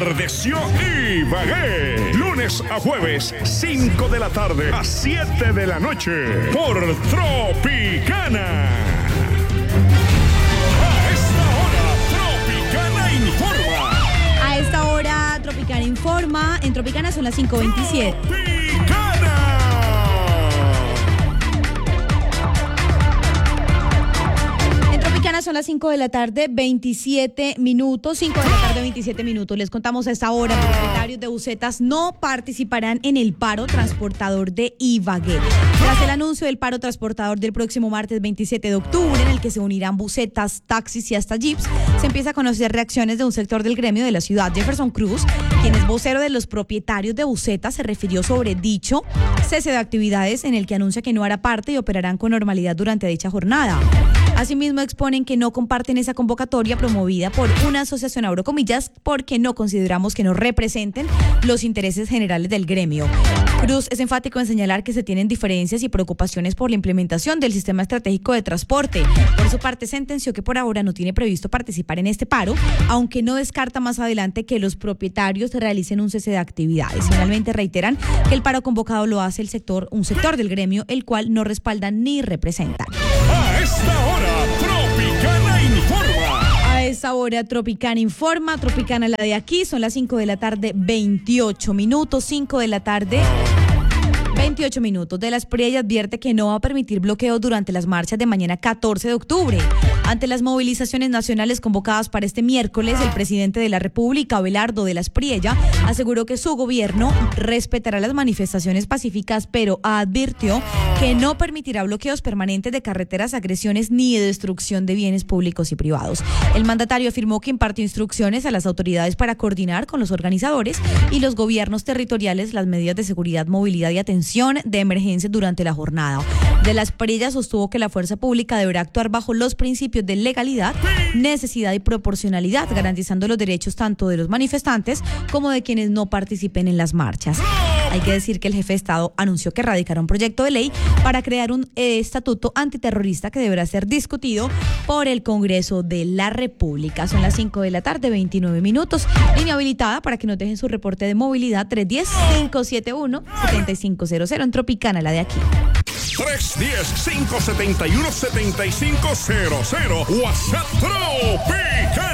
Reverdeció Ibagué. Lunes a jueves, 5 de la tarde a 7 de la noche. Por Tropicana. A esta hora, Tropicana informa. A esta hora, Tropicana informa. En Tropicana son las 5:27. Son las 5 de la tarde, 27 minutos. 5 de la tarde, 27 minutos. Les contamos a esta hora que los propietarios de busetas no participarán en el paro transportador de Ibagué. Tras el anuncio del paro transportador del próximo martes 27 de octubre, en el que se unirán busetas, taxis y hasta jeeps, se empieza a conocer reacciones de un sector del gremio de la ciudad. Jefferson Cruz, quien es vocero de los propietarios de busetas, se refirió sobre dicho cese de actividades, en el que anuncia que no hará parte y operarán con normalidad durante dicha jornada. Asimismo, exponen que no comparten esa convocatoria promovida por una asociación, abro comillas, porque no consideramos que nos representen los intereses generales del gremio. Cruz es enfático en señalar que se tienen diferencias y preocupaciones por la implementación del sistema estratégico de transporte. Por su parte, sentenció que por ahora no tiene previsto participar en este paro, aunque no descarta más adelante que los propietarios realicen un cese de actividades. Finalmente, reiteran que el paro convocado lo hace un sector del gremio, el cual no respalda ni representa. A esta hora, Tropicana informa. A esta hora, Tropicana informa. Tropicana, la de aquí, son las 5 de la tarde, 28 minutos. 5 de la tarde, 28 minutos. De la Espriella advierte que no va a permitir bloqueos durante las marchas de mañana 14 de octubre. Ante las movilizaciones nacionales convocadas para este miércoles, el presidente de la República, Abelardo de la Espriella, aseguró que su gobierno respetará las manifestaciones pacíficas, pero advirtió que no permitirá bloqueos permanentes de carreteras, agresiones ni de destrucción de bienes públicos y privados. El mandatario afirmó que impartió instrucciones a las autoridades para coordinar con los organizadores y los gobiernos territoriales las medidas de seguridad, movilidad y atención de emergencia durante la jornada. De la Espriella sostuvo que la fuerza pública deberá actuar bajo los principios de legalidad, necesidad y proporcionalidad, garantizando los derechos tanto de los manifestantes como de quienes no participen en las marchas. Hay que decir que el jefe de Estado anunció que radicará un proyecto de ley para crear un estatuto antiterrorista que deberá ser discutido por el Congreso de la República. Son las 5 de la tarde, 29 minutos. Línea habilitada para que nos dejen su reporte de movilidad, 310-571-7500 en Tropicana, la de aquí. 310-571-7500. WhatsApp Tropicana.